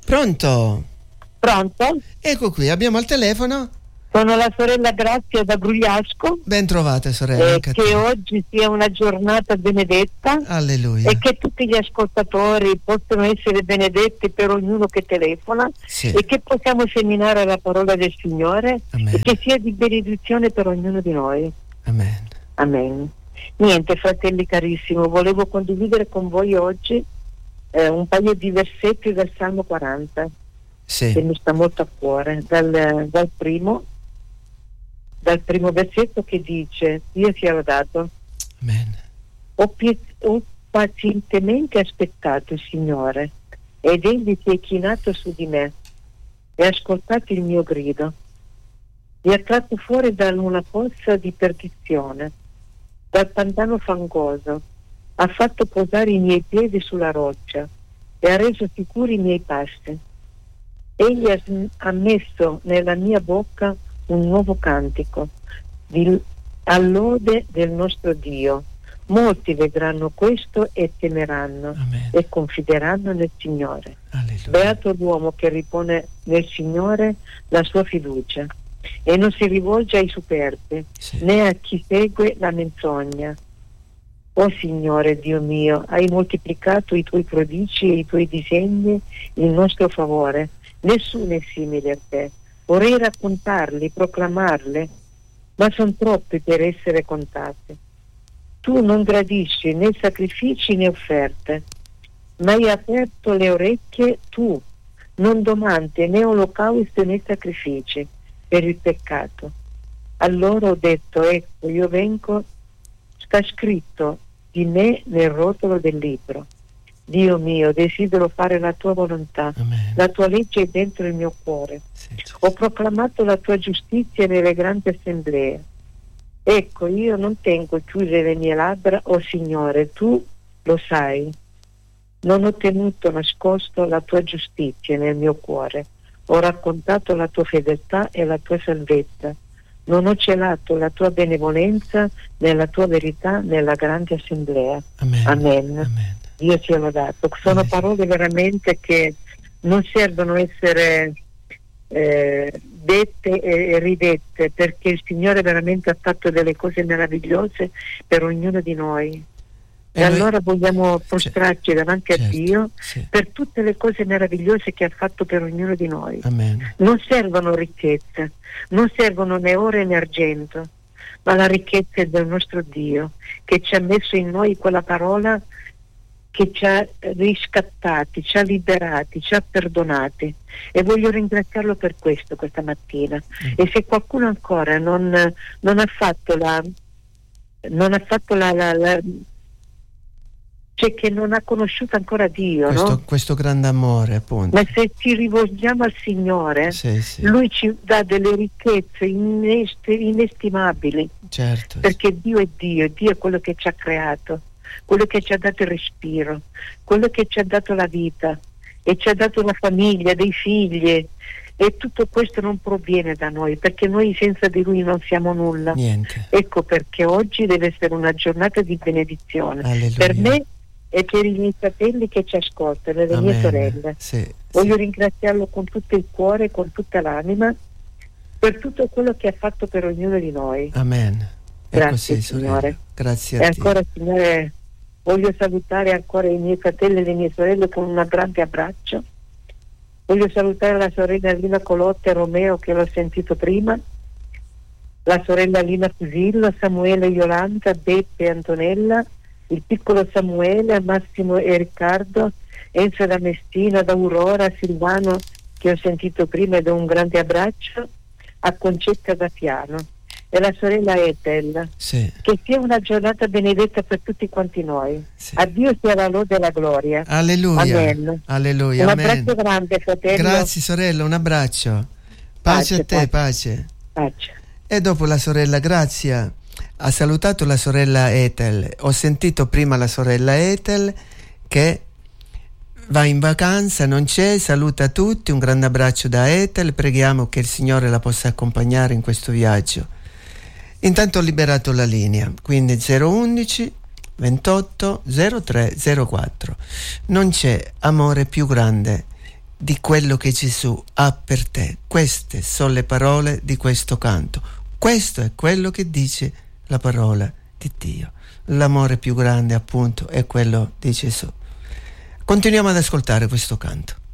Pronto? Pronto? Ecco qui, abbiamo al telefono. Sono la sorella Grazia da Grugliasco. Ben trovata, sorella. Che oggi sia una giornata benedetta. Alleluia. E che tutti gli ascoltatori possano essere benedetti per ognuno che telefona. Sì. E che possiamo seminare la parola del Signore. Amen. E che sia di benedizione per ognuno di noi. Amen. Amen. Niente, fratelli carissimo, volevo condividere con voi oggi un paio di versetti del Salmo 40. Sì. Che mi sta molto a cuore, dal primo versetto, che dice: Dio sia lodato. Amen. Ho pazientemente aspettato il Signore, ed egli si è chinato su di me e ha ascoltato il mio grido. Mi ha tratto fuori da una fossa di perdizione, dal pantano fangoso. Ha fatto posare i miei piedi sulla roccia e ha reso sicuri i miei passi. Egli ha messo nella mia bocca un nuovo cantico all'ode del nostro Dio. Molti vedranno questo e temeranno. Amen. E confideranno nel Signore. Alleluia. Beato l'uomo che ripone nel Signore la sua fiducia e non si rivolge ai superbi, Sì. né a chi segue la menzogna. O Signore Dio mio, hai moltiplicato i tuoi prodigi e i tuoi disegni in nostro favore. Nessuno è simile a te. Vorrei raccontarli, proclamarli, ma sono troppi per essere contati. Tu non gradisci né sacrifici né offerte, ma hai aperto le orecchie tu, non domandi né olocausti né sacrifici per il peccato. Allora ho detto: ecco, io vengo, sta scritto di me nel rotolo del libro. Dio mio, desidero fare la tua volontà. Amen. La tua legge è dentro il mio cuore. Sì, Ho proclamato la tua giustizia nelle grandi assemblee. Ecco, io non tengo chiuse le mie labbra, o Signore, tu lo sai. Non ho tenuto nascosto la tua giustizia nel mio cuore. Ho raccontato la tua fedeltà e la tua salvezza. Non ho celato la tua benevolenza nella tua verità nella grande assemblea. Amen. Amen. Amen. Dio sia lodato. Sono parole veramente che non servono essere dette e ridette, perché il Signore veramente ha fatto delle cose meravigliose per ognuno di noi. E allora vogliamo prostrarci davanti a Dio, sì, per tutte le cose meravigliose che ha fatto per ognuno di noi. Amen. Non servono ricchezze, non servono né oro né argento, ma la ricchezza è del nostro Dio, che ci ha messo in noi quella parola, che ci ha riscattati, ci ha liberati, ci ha perdonati, e voglio ringraziarlo per questo questa mattina. E se qualcuno ancora non ha fatto cioè che non ha conosciuto ancora Dio, questo grande amore, appunto. Ma se ci rivolgiamo al Signore, sì. Lui ci dà delle ricchezze inestimabili, certo, perché Dio è quello che ci ha creato, quello che ci ha dato il respiro, quello che ci ha dato la vita, e ci ha dato una famiglia, dei figli, e tutto questo non proviene da noi, perché noi senza di Lui non siamo nulla. Niente. Ecco perché oggi deve essere una giornata di benedizione. Alleluia. Per me e per i miei fratelli che ci ascoltano, e le mie sorelle. Sì, voglio ringraziarlo con tutto il cuore, con tutta l'anima, per tutto quello che ha fatto per ognuno di noi. Amen. Grazie, così, Signore. Grazie a e Dio. ancora, Signore, voglio salutare ancora i miei fratelli e le mie sorelle con un grande abbraccio. Voglio salutare la sorella Lina Colotta e Romeo, che l'ho sentito prima, la sorella Lina Fusillo, Samuele, Yolanda, Beppe e Antonella, il piccolo Samuele, Massimo e Riccardo, Enzo da Messina, da Aurora, Silvano, che ho sentito prima, e do un grande abbraccio, a Concetta da Piano, e la sorella Ethel. Sì. Che sia una giornata benedetta per tutti quanti noi. Sì. A Dio sia la lode e la gloria. Alleluia. Amen. Alleluia. Un Amen. abbraccio grande, fratello. Grazie, sorella, un abbraccio. Pace a te, pace. E dopo la sorella Grazia ha salutato la sorella Ethel. Ho sentito prima la sorella Ethel che va in vacanza, non c'è, saluta tutti, un grande abbraccio da Ethel, preghiamo che il Signore la possa accompagnare in questo viaggio. Intanto ho liberato la linea, quindi 011 28 03 04. Non c'è amore più grande di quello che Gesù ha per te. Queste sono le parole di questo canto. Questo è quello che dice la parola di Dio. L'amore più grande, appunto, è quello di Gesù. Continuiamo ad ascoltare questo canto.